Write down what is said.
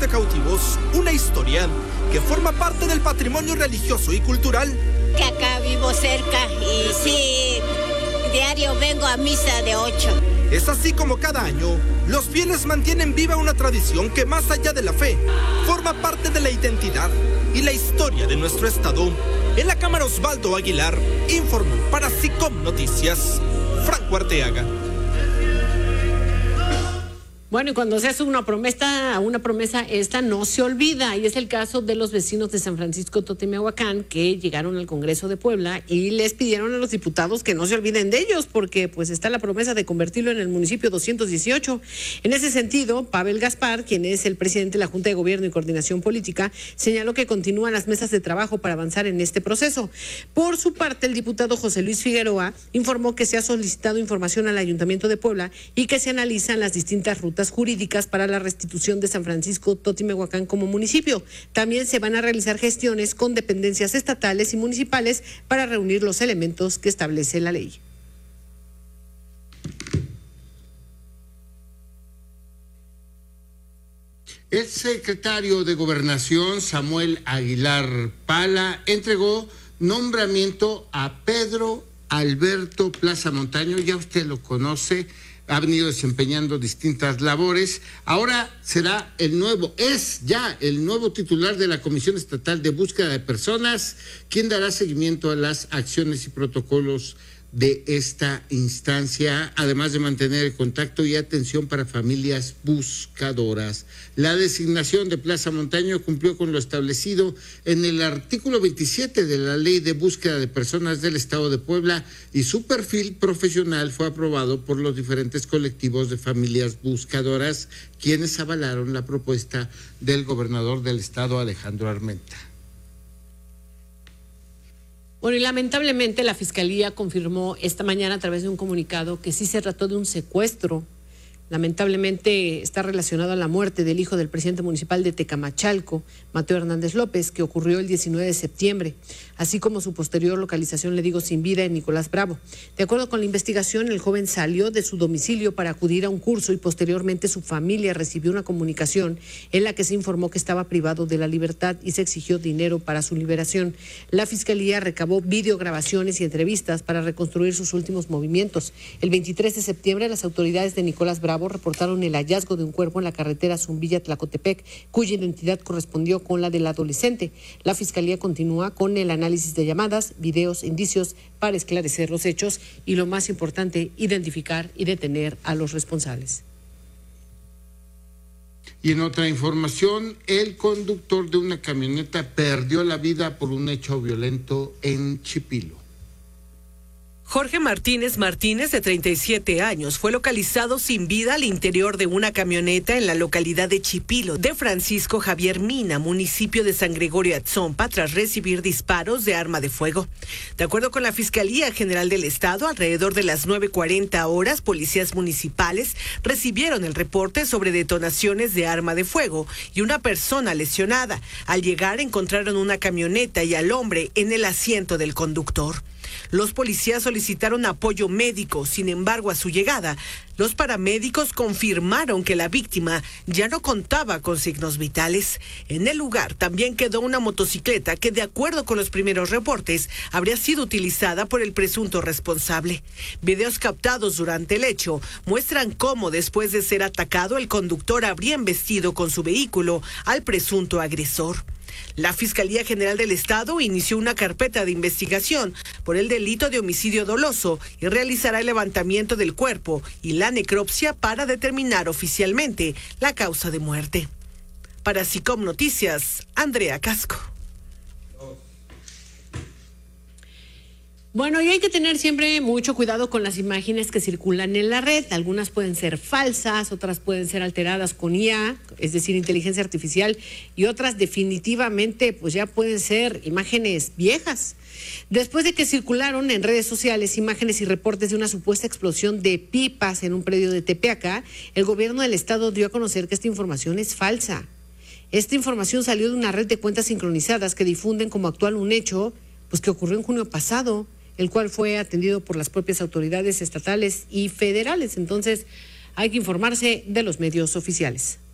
cautivos, una historia que forma parte del patrimonio religioso y cultural. Que acá vivo cerca y sí, diario vengo a misa de 8. Es así como cada año, los fieles mantienen viva una tradición que más allá de la fe, forma parte de la identidad y la historia de nuestro estado. En la cámara Osvaldo Aguilar informó para SICOM Noticias, Franco Arteaga. Bueno, y cuando se hace una promesa, esta no se olvida, y es el caso de los vecinos de San Francisco Totimehuacán, que llegaron al Congreso de Puebla y les pidieron a los diputados que no se olviden de ellos, porque pues está la promesa de convertirlo en el municipio 218. En ese sentido, Pavel Gaspar, quien es el presidente de la Junta de Gobierno y Coordinación Política, señaló que continúan las mesas de trabajo para avanzar en este proceso. Por su parte, el diputado José Luis Figueroa informó que se ha solicitado información al Ayuntamiento de Puebla y que se analizan las distintas rutas jurídicas para la restitución de San Francisco Totimehuacán como municipio. También se van a realizar gestiones con dependencias estatales y municipales para reunir los elementos que establece la ley. El secretario de Gobernación, Samuel Aguilar Pala, entregó nombramiento a Pedro Alberto Plaza Montaño. Ya usted lo conoce, ha venido desempeñando distintas labores. Ahora es ya el nuevo titular de la Comisión Estatal de Búsqueda de Personas, quien dará seguimiento a las acciones y protocolos de esta instancia, además de mantener el contacto y atención para familias buscadoras. La designación de Plaza Montaño cumplió con lo establecido en el artículo 27 de la Ley de Búsqueda de Personas del Estado de Puebla, y su perfil profesional fue aprobado por los diferentes colectivos de familias buscadoras, quienes avalaron la propuesta del gobernador del estado, Alejandro Armenta. Bueno, y lamentablemente la Fiscalía confirmó esta mañana a través de un comunicado que sí se trató de un secuestro. Lamentablemente está relacionado a la muerte del hijo del presidente municipal de Tecamachalco, Mateo Hernández López, que ocurrió el 19 de septiembre, así como su posterior localización, sin vida, en Nicolás Bravo. De acuerdo con la investigación, el joven salió de su domicilio para acudir a un curso y posteriormente su familia recibió una comunicación en la que se informó que estaba privado de la libertad y se exigió dinero para su liberación. La Fiscalía recabó videograbaciones y entrevistas para reconstruir sus últimos movimientos. El 23 de septiembre, las autoridades de Nicolás Bravo reportaron el hallazgo de un cuerpo en la carretera Zumbilla-Tlacotepec, cuya identidad correspondió con la del adolescente. La Fiscalía continúa con el análisis de llamadas, videos, indicios para esclarecer los hechos y, lo más importante, identificar y detener a los responsables. Y en otra información, el conductor de una camioneta perdió la vida por un hecho violento en Chipilo. Jorge Martínez, de 37 años, fue localizado sin vida al interior de una camioneta en la localidad de Chipilo, de Francisco Javier Mina, municipio de San Gregorio Atzompa, tras recibir disparos de arma de fuego. De acuerdo con la Fiscalía General del Estado, alrededor de las 9:40 horas, policías municipales recibieron el reporte sobre detonaciones de arma de fuego y una persona lesionada. Al llegar, encontraron una camioneta y al hombre en el asiento del conductor. Los policías solicitaron apoyo médico. Sin embargo, a su llegada, los paramédicos confirmaron que la víctima ya no contaba con signos vitales. En el lugar también quedó una motocicleta que, de acuerdo con los primeros reportes, habría sido utilizada por el presunto responsable. Videos captados durante el hecho muestran cómo, después de ser atacado, el conductor habría embestido con su vehículo al presunto agresor. La Fiscalía General del Estado inició una carpeta de investigación por el delito de homicidio doloso y realizará el levantamiento del cuerpo y la necropsia para determinar oficialmente la causa de muerte. Para SICOM Noticias, Andrea Casco. Bueno, y hay que tener siempre mucho cuidado con las imágenes que circulan en la red. Algunas pueden ser falsas, otras pueden ser alteradas con IA, es decir, inteligencia artificial, y otras definitivamente pues ya pueden ser imágenes viejas. Después de que circularon en redes sociales imágenes y reportes de una supuesta explosión de pipas en un predio de Tepeaca, el gobierno del estado dio a conocer que esta información es falsa. Esta información salió de una red de cuentas sincronizadas que difunden como actual un hecho pues que ocurrió en junio pasado, el cual fue atendido por las propias autoridades estatales y federales. Entonces, hay que informarse de los medios oficiales.